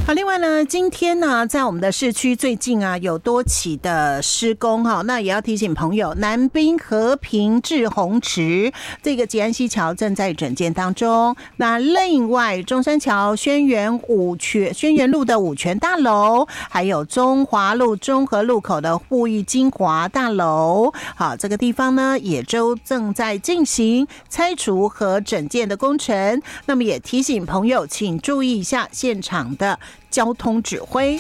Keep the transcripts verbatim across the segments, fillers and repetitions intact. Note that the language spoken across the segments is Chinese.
好，另外呢，今天呢，在我们的市区最近啊，有多起的施工哈，那也要提醒朋友，南滨和平至红池这个吉安溪桥正在整建当中。那另外，中山桥轩辕五泉轩辕路的五泉大楼，还有中华路中和路口的富裕金华大楼，好，这个地方呢，也都正在进行拆除和整建的工程。那么也提醒朋友，请注意一下现场的交通指挥。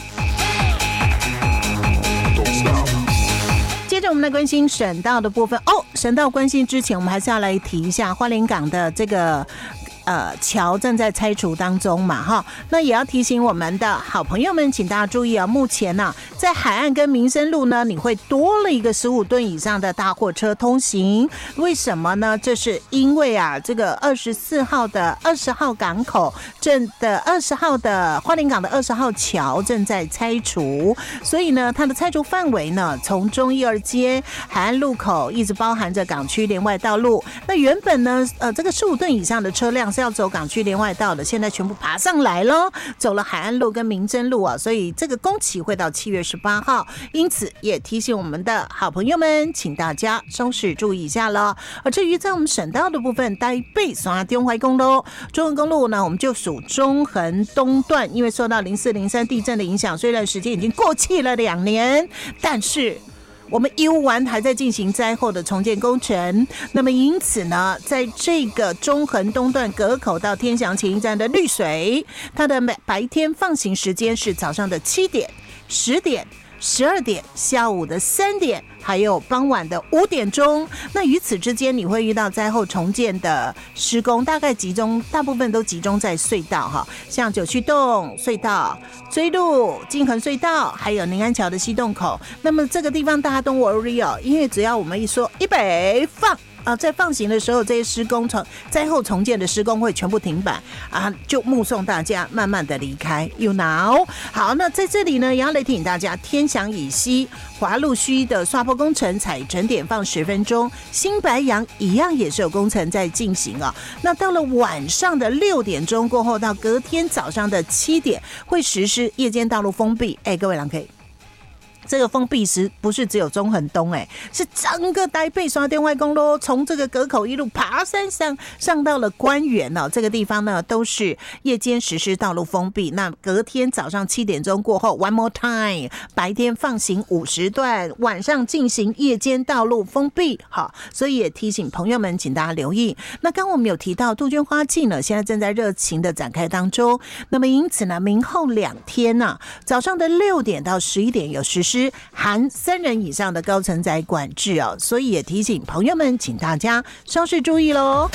接着我们来关心省道的部分哦。省道关心之前，我们还是要来提一下花莲港的这个呃桥正在拆除当中嘛，哈，那也要提醒我们的好朋友们，请大家注意啊，目前呢、啊，在海岸跟民生路呢，你会多了一个十五吨以上的大货车通行。为什么呢？这是因为啊，这个二十四号的二十号港口正的二十号的花莲港的二十号桥正在拆除，所以呢，它的拆除范围呢，从中义二街海岸路口一直包含着港区连外道路。那原本呢，呃，这个十五吨以上的车辆是要走港区连外道的，现在全部爬上来了，走了海岸路跟民生路啊，所以这个工期会到七月十八号，因此也提醒我们的好朋友们，请大家稍事注意一下了。而至于在我们省道的部分，台北刷中华公路、中横公路呢，我们就属中横东段，因为受到零四零三地震的影响，虽然时间已经过去了两年，但是我们义务湾还在进行灾后的重建工程，那么因此呢，在这个中横东段隔口到天祥前一站的绿水，它的白天放行时间是早上的七点、十点、十二点、下午的三点，还有傍晚的五点钟。那于此之间，你会遇到灾后重建的施工，大概集中，大部分都集中在隧道哈，像九曲洞隧道、追路、金横隧道，还有宁安桥的西洞口。那么这个地方大家都 worry 哦，因为只要我们一说一北放。啊，在放行的时候，这些施工重灾后重建的施工会全部停摆啊，就目送大家慢慢的离开。You know， 好，那在这里呢，也要来提醒大家，天祥以西华路区的刷坡工程采整点放十分钟，新白杨一样也是有工程在进行啊。那到了晚上的六点钟过后，到隔天早上的七点，会实施夜间道路封闭。哎，各位人可以。这个封闭时不是只有中横东，哎，是整个台北刷电外公路，从这个隔口一路爬山上上到了官园哦，这个地方呢都是夜间实施道路封闭。那隔天早上七点钟过后 ，one more time， 白天放行五十段，晚上进行夜间道路封闭。好，所以也提醒朋友们，请大家留意。那刚刚我们有提到杜鹃花季呢，现在正在热情的展开当中。那么因此呢，明后两天呢、啊，早上的六点到十一点有实施。含三人以上的高承载管制哦，所以也提醒朋友们，请大家稍事注意喽。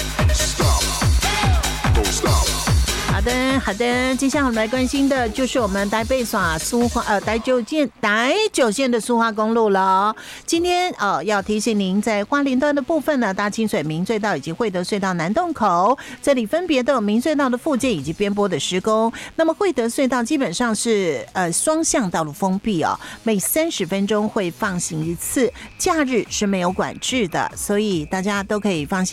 好的，好的，接下来我们来关心的就是我们台北耍苏花呃台九线台九线的苏花公路了。今天呃要提醒您，在花莲段的部分呢，大清水明隧道以及惠德隧道南洞口，这里分别都有明隧道的复建以及边坡的施工。那么惠德隧道基本上是呃双向道路封闭哦，每三十分钟会放行一次，假日是没有管制的，所以大家都可以放心。